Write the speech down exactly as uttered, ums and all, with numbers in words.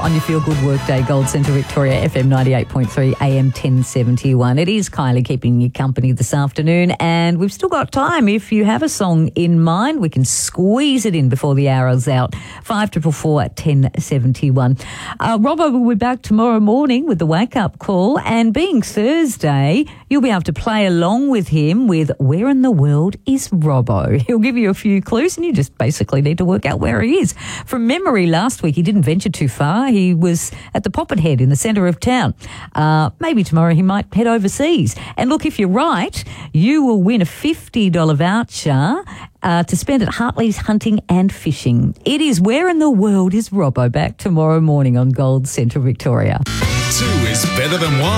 on your Feel Good Workday, Gold Centre Victoria, F M ninety-eight point three, A M ten seventy-one. It is Kylie keeping you company this afternoon, and we've still got time. If you have a song in mind, we can squeeze it in before the hour is out. five four four, ten seventy-one. Uh, Robbo will be back tomorrow morning with the wake-up call, and being Thursday, you'll be able to play along with him with Where in the World is Robbo? He'll give you a few clues, and you just basically need to work out where he is. From memory, last week he didn't venture too far. He was at the Poppet Head in the centre of town. Uh, maybe tomorrow he might head overseas. And look, if you're right, you will win a fifty dollars voucher uh, to spend at Hartley's Hunting and Fishing. It is Where in the World is Robbo, back tomorrow morning on Gold Centre Victoria. Two is better than one.